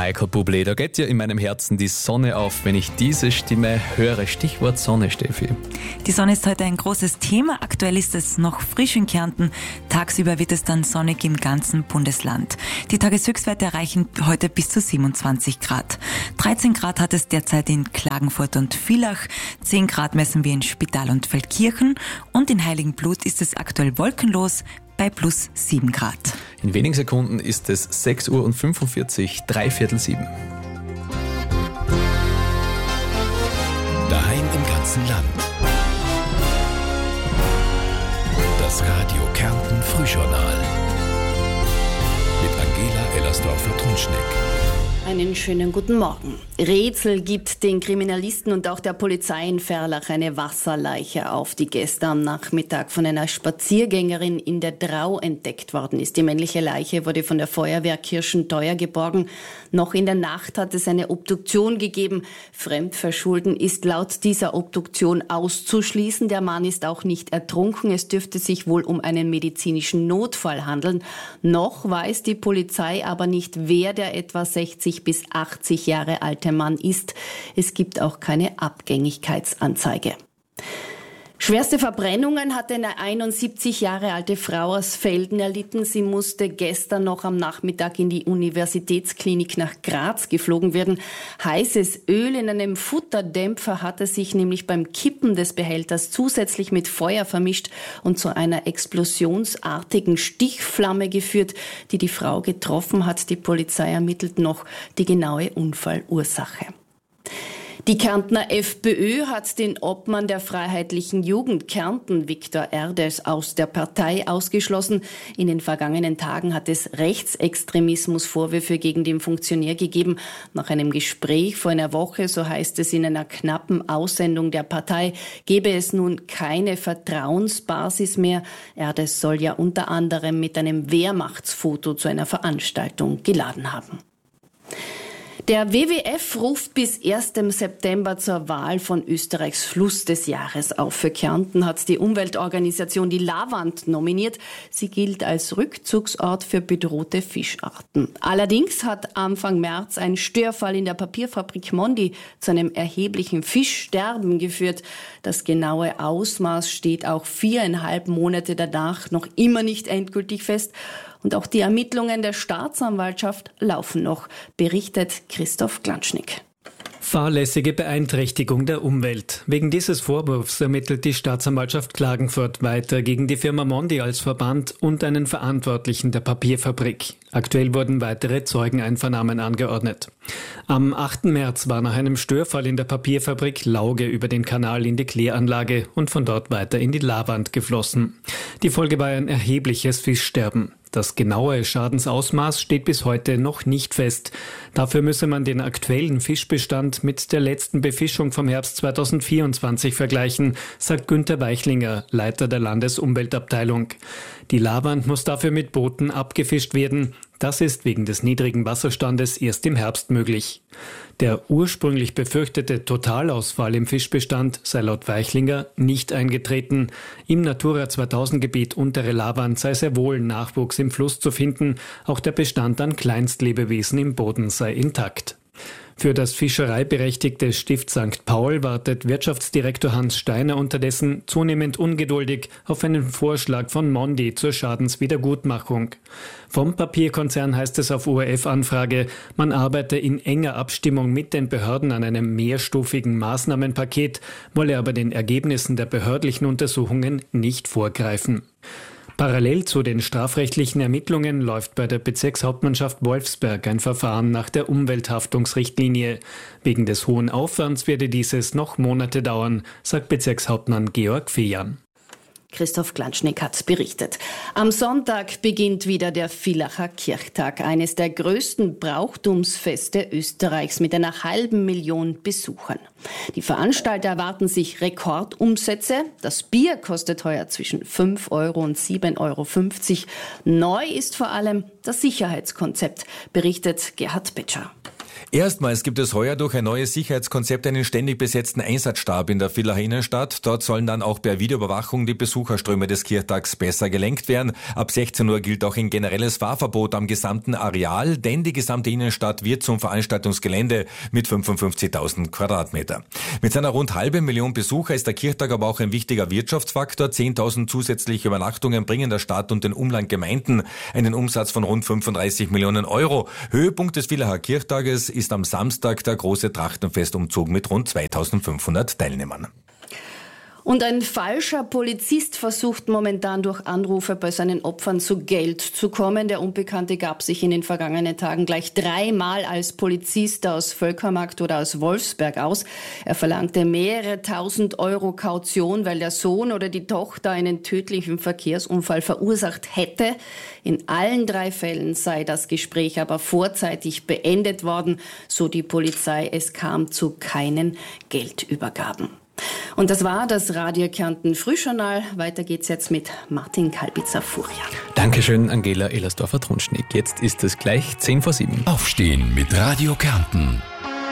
Michael Bublé, da geht ja in meinem Herzen die Sonne auf, wenn ich diese Stimme höre. Stichwort Sonne, Steffi. Die Sonne ist heute ein großes Thema. Aktuell ist es noch frisch in Kärnten. Tagsüber wird es dann sonnig im ganzen Bundesland. Die Tageshöchstwerte erreichen heute bis zu 27 Grad. 13 Grad hat es derzeit in Klagenfurt und Villach. 10 Grad messen wir in Spital und Feldkirchen. Und in Heiligenblut ist es aktuell wolkenlos bei plus 7 Grad. In wenigen Sekunden ist es 6:45 Uhr, 6:45. Daheim im ganzen Land. Das Radio Kärnten Frühjournal. Mit Angela Ellersdorfer-Trunschneck. Einen schönen guten Morgen. Rätsel gibt den Kriminalisten und auch der Polizei in Ferlach eine Wasserleiche auf, die gestern am Nachmittag von einer Spaziergängerin in der Drau entdeckt worden ist. Die männliche Leiche wurde von der Feuerwehr Kirschenteuer geborgen. Noch in der Nacht hat es eine Obduktion gegeben. Fremdverschulden ist laut dieser Obduktion auszuschließen. Der Mann ist auch nicht ertrunken. Es dürfte sich wohl um einen medizinischen Notfall handeln. Noch weiß die Polizei aber nicht, wer der etwa 60 bis 80 Jahre alte Mann ist. Es gibt auch keine Abgängigkeitsanzeige. Schwerste Verbrennungen hat eine 71 Jahre alte Frau aus Velden erlitten. Sie musste gestern noch am Nachmittag in die Universitätsklinik nach Graz geflogen werden. Heißes Öl in einem Futterdämpfer hatte sich nämlich beim Kippen des Behälters zusätzlich mit Feuer vermischt und zu einer explosionsartigen Stichflamme geführt, die die Frau getroffen hat. Die Polizei ermittelt noch die genaue Unfallursache. Die Kärntner FPÖ hat den Obmann der Freiheitlichen Jugend Kärnten, Viktor Erdős, aus der Partei ausgeschlossen. In den vergangenen Tagen hat es Rechtsextremismusvorwürfe gegen den Funktionär gegeben. Nach einem Gespräch vor einer Woche, so heißt es in einer knappen Aussendung der Partei, gebe es nun keine Vertrauensbasis mehr. Erdős soll ja unter anderem mit einem Wehrmachtsfoto zu einer Veranstaltung geladen haben. Der WWF ruft bis 1. September zur Wahl von Österreichs Fluss des Jahres auf. Für Kärnten hat die Umweltorganisation die Lavand nominiert. Sie gilt als Rückzugsort für bedrohte Fischarten. Allerdings hat Anfang März ein Störfall in der Papierfabrik Mondi zu einem erheblichen Fischsterben geführt. Das genaue Ausmaß steht auch 4,5 Monate danach noch immer nicht endgültig fest. Und auch die Ermittlungen der Staatsanwaltschaft laufen noch, berichtet Christoph Glanschnick. Fahrlässige Beeinträchtigung der Umwelt. Wegen dieses Vorwurfs ermittelt die Staatsanwaltschaft Klagenfurt weiter gegen die Firma Mondi als Verband und einen Verantwortlichen der Papierfabrik. Aktuell wurden weitere Zeugeneinvernahmen angeordnet. Am 8. März war nach einem Störfall in der Papierfabrik Lauge über den Kanal in die Kläranlage und von dort weiter in die Lavand geflossen. Die Folge war ein erhebliches Fischsterben. Das genaue Schadensausmaß steht bis heute noch nicht fest. Dafür müsse man den aktuellen Fischbestand mit der letzten Befischung vom Herbst 2024 vergleichen, sagt Günther Weichlinger, Leiter der Landesumweltabteilung. Die Lavand muss dafür mit Booten abgefischt werden. Das ist wegen des niedrigen Wasserstandes erst im Herbst möglich. Der ursprünglich befürchtete Totalausfall im Fischbestand sei laut Weichlinger nicht eingetreten. Im Natura 2000-Gebiet Untere Lavand sei sehr wohl Nachwuchs im Fluss zu finden. Auch der Bestand an Kleinstlebewesen im Boden sei intakt. Für das fischereiberechtigte Stift St. Paul wartet Wirtschaftsdirektor Hans Steiner unterdessen zunehmend ungeduldig auf einen Vorschlag von Mondi zur Schadenswiedergutmachung. Vom Papierkonzern heißt es auf ORF-Anfrage, man arbeite in enger Abstimmung mit den Behörden an einem mehrstufigen Maßnahmenpaket, wolle aber den Ergebnissen der behördlichen Untersuchungen nicht vorgreifen. Parallel zu den strafrechtlichen Ermittlungen läuft bei der Bezirkshauptmannschaft Wolfsberg ein Verfahren nach der Umwelthaftungsrichtlinie. Wegen des hohen Aufwands werde dieses noch Monate dauern, sagt Bezirkshauptmann Georg Fejan. Christoph Glanschnick hat berichtet. Am Sonntag beginnt wieder der Villacher Kirchtag, eines der größten Brauchtumsfeste Österreichs mit einer 500.000 Besuchern. Die Veranstalter erwarten sich Rekordumsätze. Das Bier kostet heuer zwischen 5 Euro und 7,50 Euro. Neu ist vor allem das Sicherheitskonzept, berichtet Gerhard Betscher. Erstmals gibt es heuer durch ein neues Sicherheitskonzept einen ständig besetzten Einsatzstab in der Villacher Innenstadt. Dort sollen dann auch per Videoüberwachung die Besucherströme des Kirchtags besser gelenkt werden. Ab 16 Uhr gilt auch ein generelles Fahrverbot am gesamten Areal, denn die gesamte Innenstadt wird zum Veranstaltungsgelände mit 55.000 Quadratmeter. Mit seiner rund 500.000 Besucher ist der Kirchtag aber auch ein wichtiger Wirtschaftsfaktor. 10.000 zusätzliche Übernachtungen bringen der Stadt und den Umlandgemeinden einen Umsatz von rund 35 Millionen Euro. Höhepunkt des Villacher Kirchtages ist am Samstag der große Trachtenfestumzug mit rund 2.500 Teilnehmern. Und ein falscher Polizist versucht momentan durch Anrufe bei seinen Opfern zu Geld zu kommen. Der Unbekannte gab sich in den vergangenen Tagen gleich 3-mal als Polizist aus Völkermarkt oder aus Wolfsberg aus. Er verlangte mehrere tausend Euro Kaution, weil der Sohn oder die Tochter einen tödlichen Verkehrsunfall verursacht hätte. In allen 3 Fällen sei das Gespräch aber vorzeitig beendet worden, so die Polizei. Es kam zu keinen Geldübergaben. Und das war das Radio Kärnten Frühjournal. Weiter geht's jetzt mit Martin Kalbitzer-Furia. Dankeschön, Angela Ellersdorfer-Trunschnick. Jetzt ist es gleich 6:50. Aufstehen mit Radio Kärnten.